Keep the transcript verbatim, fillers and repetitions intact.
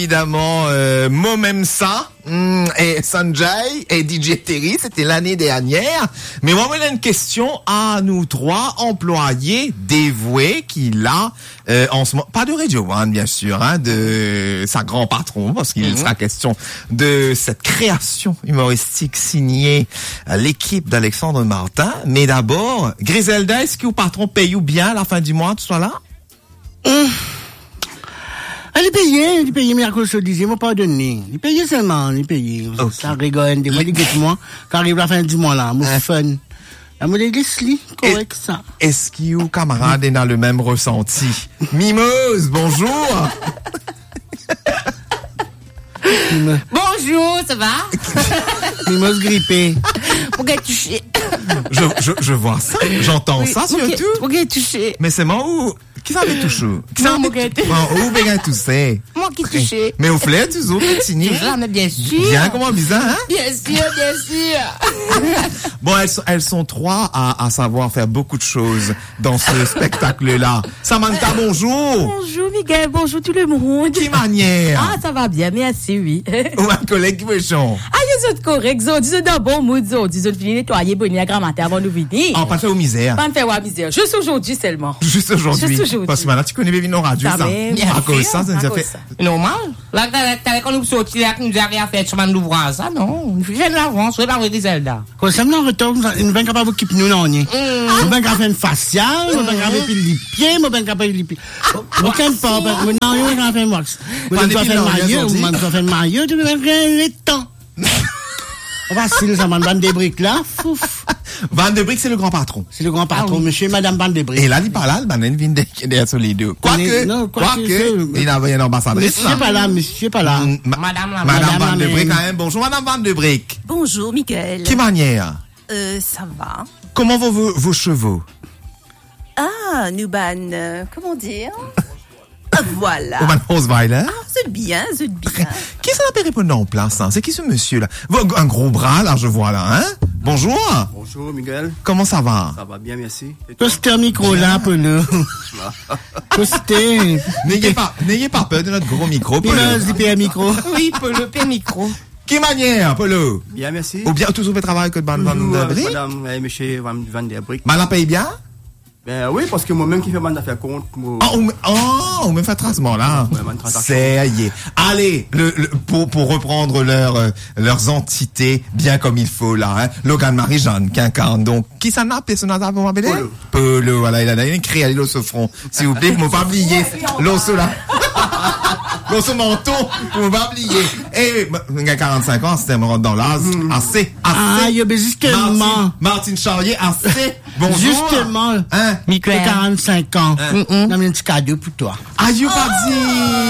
Évidemment, euh, Momemsa mm, et Sanjay et D J Terry, c'était l'année dernière. Mais moi, j'ai une question à nous trois employés dévoués qu'il a euh, en ce moment. Pas de Radio One, bien sûr, hein, de sa grand patron, parce qu'il mm-hmm. sera question de cette création humoristique signée à l'équipe d'Alexandre Martin. Mais d'abord, Griselda, est-ce que le patron paye ou bien à la fin du mois, tout ça là? Mm. Elle est payée, elle est payée, mais à cause de disait, moi, pardonner. Elle est payée seulement, elle est payée. Okay. Ça rigole, des fois, il dit, moi, quand arrive la fin du mois, là, moi, fun. La modèle Leslie, correct, ça. Est-ce qu'il y a camarade dans le même ressenti? Mimose, bonjour! Bonjour, ça va? Mimose grippée. Pourquoi touché? Je, je, je vois ça, j'entends oui, ça surtout. Pourquoi touché? Mais c'est moi où? Qui s'en est touché? Qui s'en est touché? Où bien touché? Moi qui touché. Mais au fleur, toujours, petit Toujours, mais bien sûr. Bien, comment bizarre, hein? Bien sûr, bien sûr. Bon, elles sont, elles sont trois à, à savoir faire beaucoup de choses dans ce spectacle-là. Samantha, bonjour. Bonjour, Miguel. Bonjour tout le monde. Qui manière? Ah, ça va bien, merci, oui. Ou un collègue qui veut chanter. Ah, ils sont corrects. Ils ont dit dans bon mood. Ils ont dit, ils ont fini nettoyer, bonne à grammater avant de venir. Ah, pas fait aux misères. Pas me faire aux misères. Juste aujourd'hui seulement. Juste aujourd'hui. Juste aujourd'hui. Parce que maintenant, tu connais Bébé Radio, ça. À cause ça, ça nous a fait. Normal. Là, t'avais qu'on nous sortit là, que nous avait fait sur l'ouvrage, ça, non. Nous faisons l'avance, on va voir Griselda. Quand ça me retourne, nous sommes capables de nous, non, nous sommes capables de faire une faciale, nous sommes capables de faire les pieds, nous sommes capables de faire les pieds. Aucun pas, non, nous sommes capables de faire wax. Nous sommes capables de faire maillot, nous sommes capables de faire maillot, nous sommes les temps. Facile, ça, Van de Brick, là, fouf. Van de Brick, c'est le grand patron. C'est le grand patron, ah, oui. Monsieur et madame Van de Brick. Et là, il parle là, il va une derrière sur les deux. Quoique, non, quoique, il avait une ambassadrice. Monsieur pas là, monsieur pas là. Madame la Madame Van de Brick, quand même. Bonjour, madame Van de Brick. Bonjour, Miguel. Qui manière? Euh, ça va. Comment vont vos, vos chevaux? Ah, nous ban, euh, comment dire? Voilà. Au Rosweiler. Ah, c'est bien, c'est bien. Qui s'en a répondre en place, hein? C'est qui ce monsieur-là? Un gros bras, là, je vois, là, hein? Bonjour. Bonjour, Miguel. Comment ça va? Ça va bien, merci. Postez un micro là, Polo. Postez. N'ayez pas, n'ayez pas peur de notre gros micro, Polo. Il a un micro. Oui, Polo, un micro. Qui manière, Polo? Bien, merci. Ou bien tout sur le travail que Van der Brick? Madame et monsieur Van der Brick. Mal paye bien? Ben oui, parce que moi-même qui fais mal d'affaires compte. Moi... Oh, oh, on me fait traitement là. Ouais, c'est y est. Allez, le, le, pour pour reprendre leur, euh, leurs entités bien comme il faut là. Hein. Logan Marie-Jeanne qui incarne donc qui s'en a personnage pour m'appeler? Polo. Polo, voilà, il a écrit à l'os au front. S'il vous plaît, vous m'avez pas oublié l'os là. L'os au menton, vous m'avez pas oublié. Et il a quarante-cinq ans, c'était me dans l'as. Assez, assez. Ah, il y a justement. Martine, Martine Charrier, assez. Bonjour. Justement. Hein? Micro quarante-cinq ans. Hein? Mm-hmm. On a un petit cadeau pour toi. Ah, you pas dit.